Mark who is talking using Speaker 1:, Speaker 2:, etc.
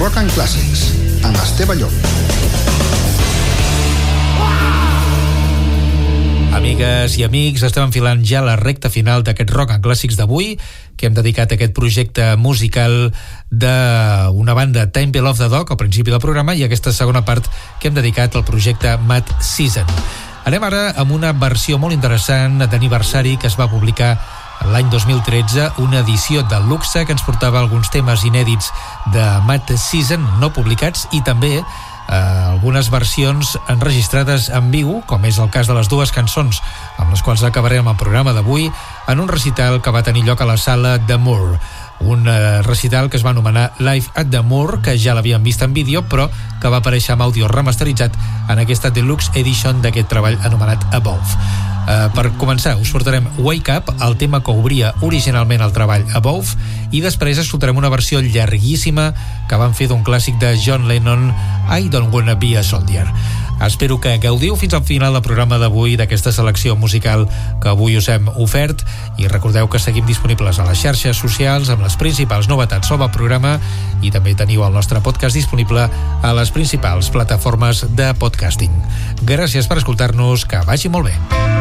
Speaker 1: Rock and Classics, amb Esteve Llop.
Speaker 2: Amigues i amics, estem enfilant ja la recta final d'aquest Rock and Classics d'avui, que hem dedicat a aquest projecte musical d'una banda Temple of the Dog al principi del programa, i aquesta segona part que hem dedicat al projecte Mad Season. Anem ara amb una versió molt interessant d'aniversari que es va publicar l'any 2013, una edició de luxe que ens portava alguns temes inèdits de Mad Season no publicats i també algunes versions enregistrades en viu, com és el cas de les dues cançons amb les quals acabarem el programa d'avui, en un recital que va tenir lloc a la sala The Moor, un recital que es va anomenar Live at the Moor, que ja l'havíem vist en vídeo però que va aparèixer amb àudio remasteritzat en aquesta deluxe edition d'aquest treball anomenat Above. Per començar, us portarem Wake Up, el tema que obria originalment el treball Above, i després escoltarem una versió llarguíssima que van fer d'un clàssic de John Lennon, I Don't Wanna Be a Soldier. Espero que gaudiu fins al final del programa d'avui, d'aquesta selecció musical que avui us hem ofert, i recordeu que seguim disponibles a les xarxes socials amb les principals novetats sobre el programa, i també teniu el nostre podcast disponible a les principals plataformes de podcasting. Gràcies per escoltar-nos, que vagi molt bé.